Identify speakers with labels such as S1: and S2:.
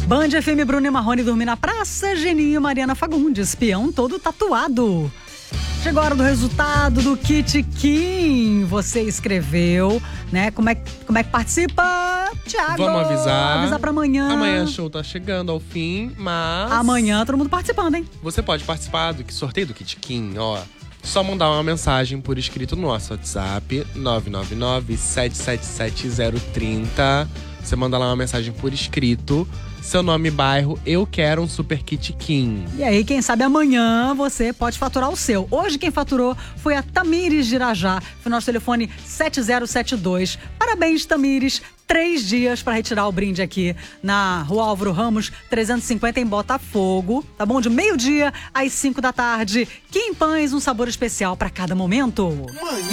S1: Band FM, Bruno e Marrone dormir na praça, Geninho e Mariana Fagundes, peão todo tatuado. Chegou a hora do resultado do Kit Kim. Você escreveu, né? Como é que participa, Thiago?
S2: Vamos avisar
S1: pra amanhã.
S2: Amanhã o show tá chegando ao fim, mas...
S1: Amanhã todo mundo participando, hein?
S2: Você pode participar do sorteio do Kit Kim, ó. Só mandar uma mensagem por escrito no nosso WhatsApp, 999-777-030. Você manda lá uma mensagem por escrito, seu nome e bairro, eu quero um Super Kit Kim.
S1: E aí, quem sabe amanhã você pode faturar o seu. Hoje quem faturou foi a Tamires de Irajá, foi nosso telefone 7072. Parabéns, Tamires. 3 dias para retirar o brinde aqui na Rua Álvaro Ramos, 350 em Botafogo, tá bom? De meio-dia às 5 da tarde. Kim Pães, um sabor especial para cada momento.